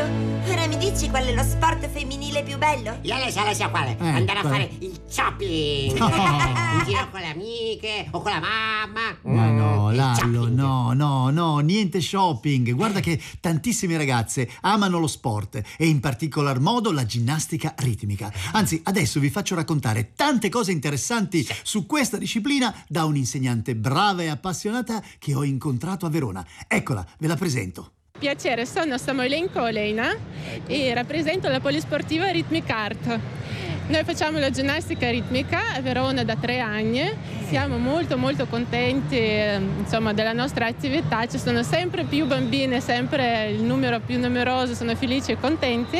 Ora mi dici qual è lo sport femminile più bello? Io le sa quale? Andare a fare il shopping. In giro con le amiche o con la mamma. Ma no, Il Lallo, shopping. no, niente shopping. Guarda che tantissime ragazze amano lo sport e in particolar modo la ginnastica ritmica. Anzi, adesso vi faccio raccontare tante cose interessanti su questa disciplina da un'insegnante brava e appassionata che ho incontrato a Verona. Eccola, ve la presento. Piacere, sono Samoilenko Olejna e rappresento la polisportiva Rhythmic Art. Noi facciamo la ginnastica ritmica a Verona da 3 anni, siamo molto contenti insomma, della nostra attività, ci sono sempre più bambine, sempre il numero più numeroso, sono felici e contenti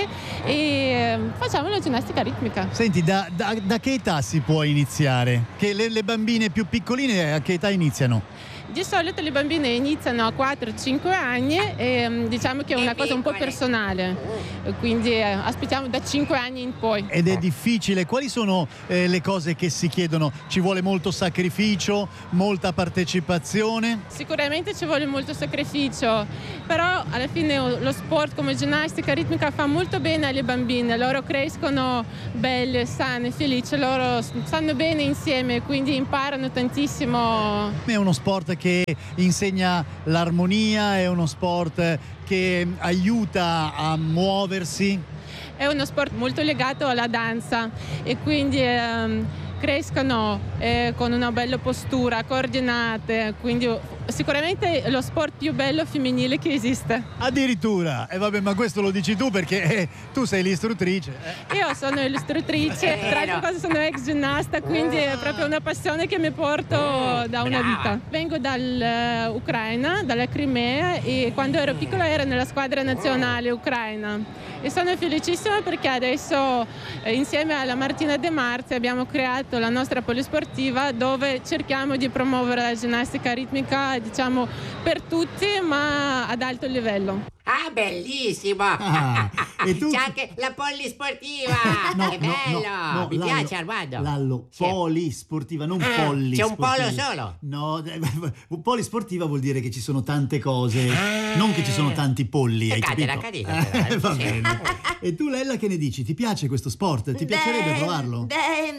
e facciamo la ginnastica ritmica. Senti, da che età si può iniziare? Che le bambine più piccoline a che età iniziano? Di solito le bambine iniziano a 4-5 anni e diciamo che è una cosa un po' personale, quindi aspettiamo da 5 anni in poi. Ed è difficile. Quali sono le cose che si chiedono? Ci vuole molto sacrificio, molta partecipazione? Sicuramente ci vuole molto sacrificio, però alla fine lo sport come ginnastica ritmica fa molto bene alle bambine, loro crescono belle, sane, felici, loro stanno bene insieme, quindi imparano tantissimo. È uno sport che insegna l'armonia, è uno sport che aiuta a muoversi. È uno sport molto legato alla danza e quindi crescono con una bella postura, coordinate, quindi sicuramente è lo sport più bello femminile che esiste. Addirittura, e vabbè, ma questo lo dici tu perché tu sei l'istruttrice. Io sono l'istruttrice, tra l'altro cosa sono ex ginnasta, quindi è proprio una passione che mi porto da una vita. Vengo dall'Ucraina, dalla Crimea e quando ero piccola ero nella squadra nazionale ucraina e sono felicissima perché adesso insieme alla Martina De Marzi abbiamo creato la nostra polisportiva dove cerchiamo di promuovere la ginnastica ritmica, diciamo, per tutti ma ad alto livello. Ah, bellissimo! E tu? C'è anche la polisportiva! No, Che bello! Mi piace, Armando! Lallo, Sì. polisportiva, non polisportiva. C'è un polo solo? No, polisportiva vuol dire che ci sono tante cose, non che ci sono tanti polli, hai capito? Cadena, Va sì. bene. E tu, Lella, che ne dici? Ti piace questo sport? Ti piacerebbe provarlo?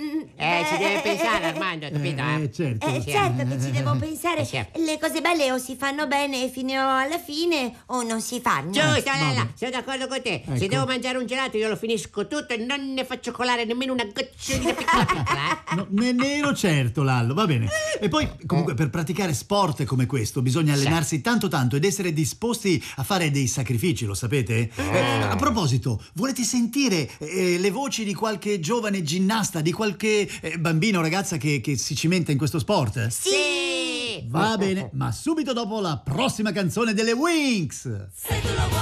Ci deve pensare, Armando, capito? Certo. Certo che ci devo pensare. certo. Le cose belle o si fanno bene fino alla fine o non si fanno. Giusto, Lella, vabbè. sono d'accordo con te. Se Ecco. devo mangiare un gelato io lo finisco tutto e non ne faccio colare nemmeno una gocciolina piccola. No, nemmeno certo, Lallo, va bene. E poi, comunque, per praticare sport come questo bisogna allenarsi tanto ed essere disposti a fare dei sacrifici, lo sapete? A proposito, volete sentire le voci di qualche giovane ginnasta, di qualche bambino o ragazza che si cimenta in questo sport? Sì! Va bene, ma subito dopo la prossima canzone delle Winx.